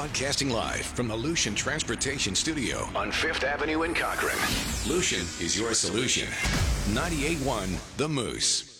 Broadcasting live from the Lucian Transportation Studio on 5th Avenue in Cochrane. Lucian is your solution. 98.1 The Moose.